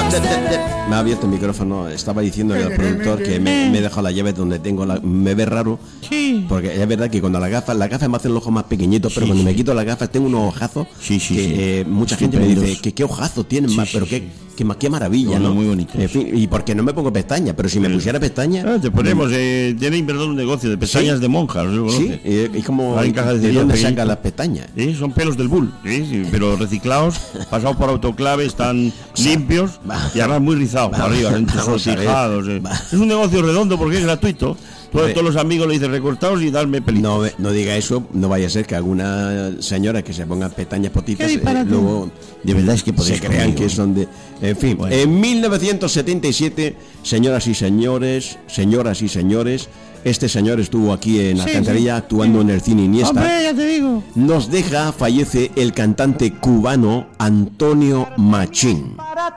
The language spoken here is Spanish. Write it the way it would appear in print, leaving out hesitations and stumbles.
Me ha abierto el micrófono. Estaba diciendo al productor que me he dejado la llave donde tengo me ve raro. Sí. Porque es verdad que cuando las gafas me hacen los ojos más pequeñitos, pero cuando me quito las gafas tengo unos ojazos que mucha gente me dice que qué ojazos tienen más, pero qué maravilla, bueno, ¿no? Muy bonito. En fin, y porque no me pongo pestañas, pero si me pusiera pestañas. Te ponemos, tiene perdón un negocio de pestañas de monja, ¿no? Sí, y como ¿de dónde saca las pestañas? Son pelos del bull, pero reciclados, pasados por autoclave, están limpios y además muy rizados para arriba, ensortijados. Es un negocio redondo porque es gratuito. Todos los amigos le dicen recortados y darme pelitos. No diga eso, no vaya a ser que alguna señora que se ponga pestañas potitas luego de verdad es que se crean que son de... En fin, bueno. En 1977, señoras y señores, este señor estuvo aquí en Alcantarilla actuando en el cine Iniesta. ¡Hombre, ya te digo! Fallece el cantante cubano Antonio Machín.